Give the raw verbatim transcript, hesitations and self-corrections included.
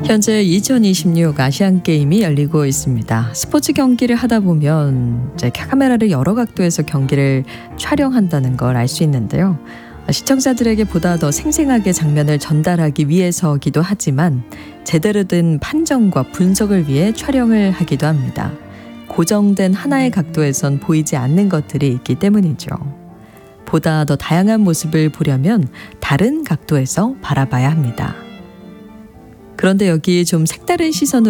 현재 이천이십육 아시안게임이 열리고 있습니다. 스포츠 경기를 하다 보면 이제 카메라를 여러 각도에서 경기를 촬영한다는 걸 알 수 있는데요. 시청자들에게 보다 더 생생하게 장면을 전달하기 위해서기도 하지만 제대로 된 판정과 분석을 위해 촬영을 하기도 합니다. 고정된 하나의 각도에선 보이지 않는 것들이 있기 때문이죠. 보다 더 다양한 모습을 보려면 다른 각도에서 바라봐야 합니다. 그런데 여기 좀 색다른 시선으로